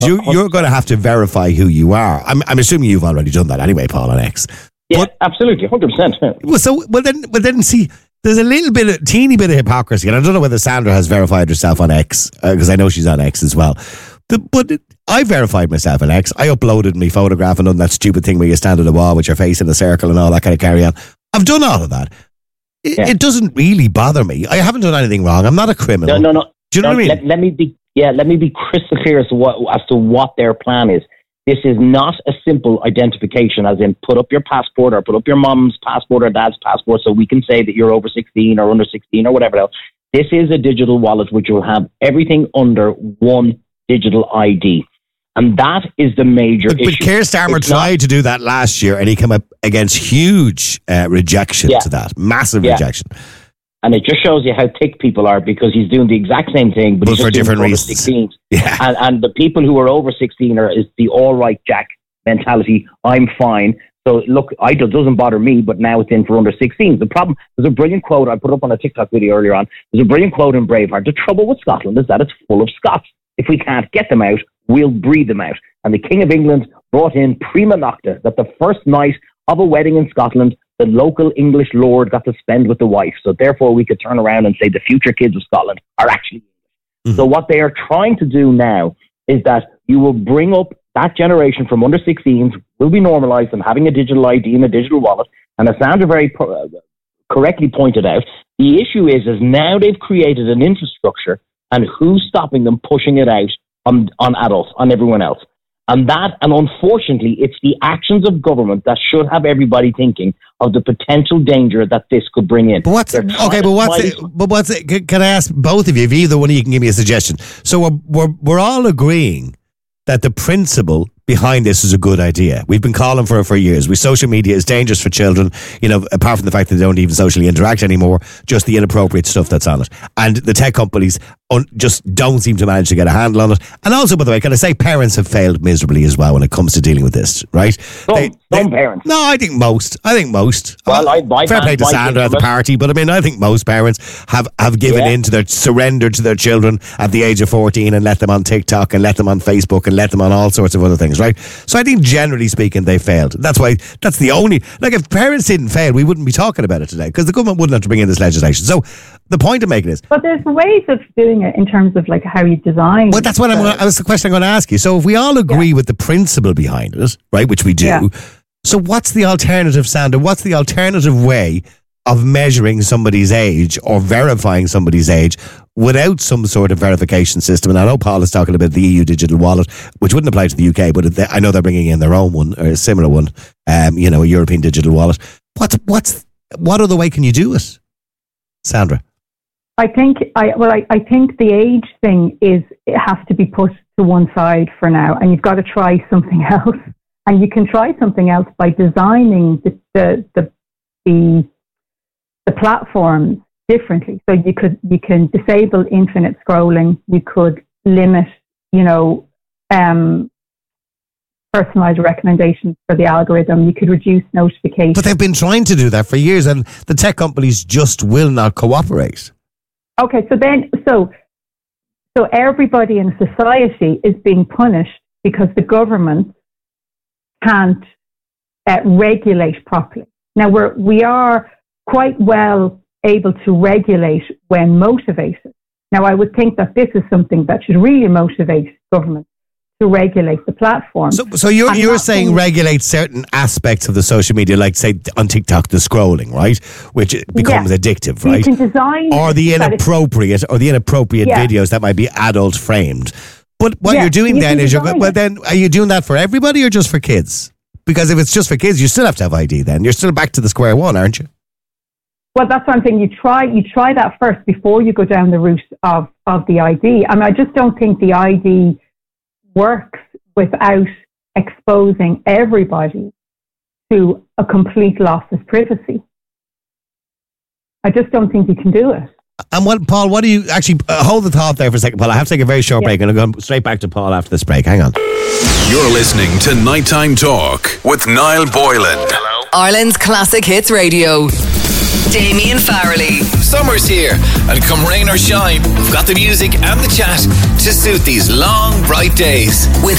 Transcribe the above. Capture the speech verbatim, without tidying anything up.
You, you're going to have to verify who you are. I'm, I'm assuming you've already done that anyway, Paul, on X. Yeah, but, absolutely, one hundred percent. Well, so well then, well then, see, there's a little bit, of teeny bit of hypocrisy, and I don't know whether Sandra has verified herself on X because uh, I know she's on X as well. The, but it, I verified myself on X. I uploaded my photograph and done that stupid thing where you stand at a wall with your face in a circle and all that kind of carry on. I've done all of that. It, yeah. it doesn't really bother me. I haven't done anything wrong. I'm not a criminal. No, no, no. Do you know no, what I mean? Let, let me be. Yeah, let me be crystal clear as to what as to what their plan is. This is not a simple identification, as in put up your passport or put up your mom's passport or dad's passport, so we can say that you're over sixteen or under sixteen or whatever else. This is a digital wallet which will have everything under one digital I D. And that is the major but, issue. But Keir Starmer it's tried not, to do that last year, and he came up against huge uh, rejection yeah. to that. Massive yeah. rejection. And it just shows you how thick people are, because he's doing the exact same thing, but, but he's for different reasons. sixteen. Yeah. And, and the people who are over sixteen are is the all right Jack mentality. I'm fine. So look, I, it doesn't bother me, but now it's in for under sixteen. The problem, there's a brilliant quote I put up on a TikTok video earlier on. There's a brilliant quote in Braveheart. The trouble with Scotland is that it's full of Scots. If we can't get them out, we'll breed them out. And the King of England brought in prima nocta, that the first night of a wedding in Scotland, the local English lord got to spend with the wife. So therefore we could turn around and say the future kids of Scotland are actually English. Mm-hmm. So what they are trying to do now is that you will bring up that generation from under sixteens, will be normalised and having a digital I D and a digital wallet. And as Sandra very pro- correctly pointed out, the issue is, is now they've created an infrastructure, and who's stopping them pushing it out on, on adults, on everyone else? And that, and unfortunately, it's the actions of government that should have everybody thinking of the potential danger that this could bring in. But what's okay? But what's it, but what's it, can I ask both of you? If either one of you can give me a suggestion. So we're we're we're all agreeing that the principle behind this is a good idea. We've been calling for it for years. We social media is dangerous for children, you know, apart from the fact that they don't even socially interact anymore, just the inappropriate stuff that's on it. And the tech companies un- just don't seem to manage to get a handle on it. And also, by the way, can I say parents have failed miserably as well when it comes to dealing with this, right? Some, they, some they, parents. No, I think most. I think most. Well, I, I Fair play to Sandra at the party, but I mean, I think most parents have, have given yeah. in to their, surrendered to their children at the age of fourteen and let them on TikTok and let them on Facebook and let them on all sorts of other things, right? So I think generally speaking, they failed. That's why, that's the only, like if parents didn't fail, we wouldn't be talking about it today, because the government wouldn't have to bring in this legislation. So the point of making is. But there's ways of doing it in terms of like how you design. Well, that's what I'm, that's the question I'm going to ask you. So if we all agree yeah. with the principle behind it, right, which we do, yeah. so what's the alternative, Sandra? What's the alternative way of measuring somebody's age or verifying somebody's age without some sort of verification system? And I know Paul is talking about the E U digital wallet, which wouldn't apply to the U K, but I know they're bringing in their own one, or a similar one, um, you know, a European digital wallet. What's, what's, what other way can you do it, Sandra? I think, I well, I, I think the age thing is, it has to be put to one side for now, and you've got to try something else. And you can try something else by designing the, the, the, the the platforms differently. So you could you can disable infinite scrolling. You could limit, you know, um, personalized recommendations for the algorithm. You could reduce notifications. But they've been trying to do that for years, and the tech companies just will not cooperate. Okay, so then so so everybody in society is being punished because the government can't uh, regulate properly. Now we're we are. quite well able to regulate when motivated. Now, I would think that this is something that should really motivate government to regulate the platform. So, so you're you're saying think, regulate certain aspects of the social media, like say on TikTok, the scrolling, right, which becomes yeah. addictive, right? You can design or the inappropriate, or the inappropriate yeah. videos that might be adult framed. But what yeah, you're doing you then is you're well. Then are you doing that for everybody or just for kids? Because if it's just for kids, you still have to have I D. Then you're still back to the square one, aren't you? Well, that's what I'm saying. You try, you try that first before you go down the route of, of the I D. I mean, I just don't think the I D works without exposing everybody to a complete loss of privacy. I just don't think you can do it. And what, Paul, what do you actually uh, hold the thought there for a second, Paul? I have to take a very short yeah. break, and I'm going straight back to Paul after this break. Hang on. You're listening to Nighttime Talk with Niall Boylan. Ireland's Classic Hits Radio. Damien Farrelly. Summer's here, and come rain or shine, we've got the music and the chat to suit these long, bright days. With